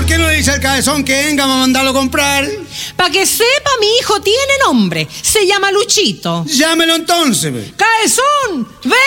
qué no le dice al cabezón que venga a mandarlo a comprar? Para que sepa, mi hijo tiene nombre. Se llama Luchito. Llámelo entonces. ¡Cabezón! ¡Ven